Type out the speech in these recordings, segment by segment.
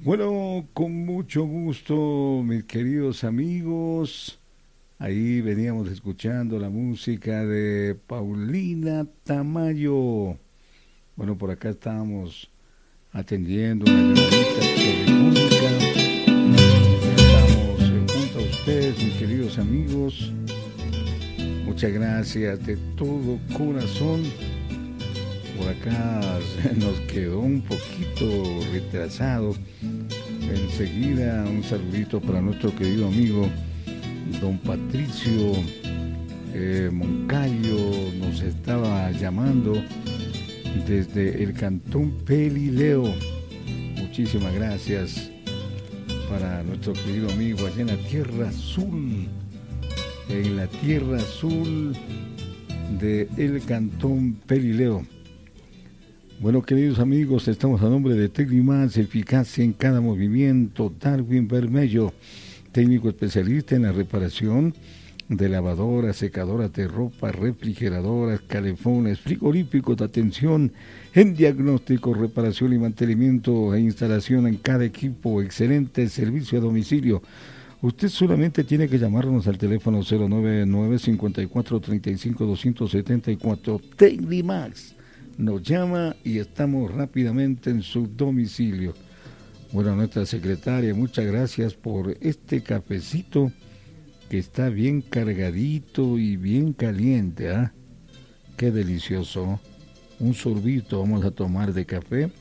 Bueno, con mucho gusto, mis queridos amigos. Ahí veníamos escuchando la música de Paulina Tamayo. Bueno, por acá estábamos atendiendo una llamadita telefónica. Estamos junto a ustedes, mis queridos amigos. Muchas gracias de todo corazón. Por acá nos quedó un poquito retrasado. Enseguida un saludito para nuestro querido amigo don Patricio Moncayo. Nos estaba llamando desde el cantón Pelileo. Muchísimas gracias para nuestro querido amigo allá en la Tierra Azul. En la Tierra Azul del cantón Pelileo. Bueno, queridos amigos, estamos a nombre de Tecnimax, eficacia en cada movimiento. Darwin Bermello, técnico especialista en la reparación de lavadoras, secadoras de ropa, refrigeradoras, calefones, frigoríficos de atención en diagnóstico, reparación y mantenimiento e instalación en cada equipo. Excelente servicio a domicilio. Usted solamente tiene que llamarnos al teléfono 099-5435-274. Tecnimax nos llama y estamos rápidamente en su domicilio. Bueno, nuestra secretaria, muchas gracias por este cafecito que está bien cargadito y bien caliente, ¿ah? Qué delicioso. Un sorbito vamos a tomar de café,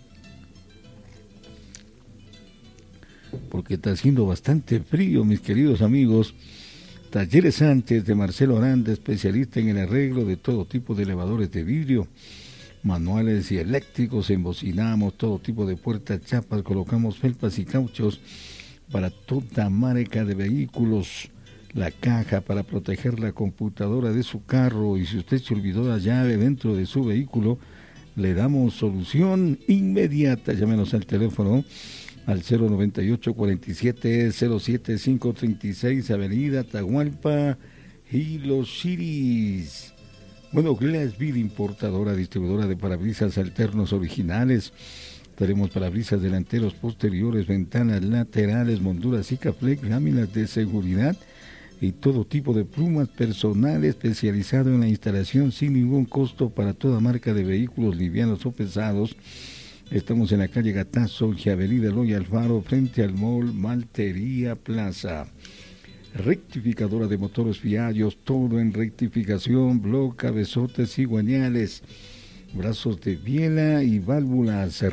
porque está haciendo bastante frío, mis queridos amigos. Talleres Sánchez de Marcelo Aranda, especialista en el arreglo de todo tipo de elevadores de vidrio, manuales y eléctricos. Embocinamos todo tipo de puertas, chapas, colocamos felpas y cauchos para toda marca de vehículos. La caja para proteger la computadora de su carro, y si usted se olvidó la llave dentro de su vehículo, le damos solución inmediata. Llámenos al teléfono al 098-47-07536, Avenida Atahualpa y Los Chiris. Bueno, Glassbead, importadora, distribuidora de parabrisas alternos originales. Tenemos parabrisas delanteros, posteriores, ventanas laterales, molduras Sikaflex, láminas de seguridad y todo tipo de plumas personal, especializado en la instalación sin ningún costo para toda marca de vehículos livianos o pesados. Estamos en la calle Gatazo y avenida Eloy Alfaro, frente al mall Maltería Plaza. Rectificadora de motores Fiallos, todo en rectificación, bloc, cabezotes y guañales, brazos de biela y válvulas.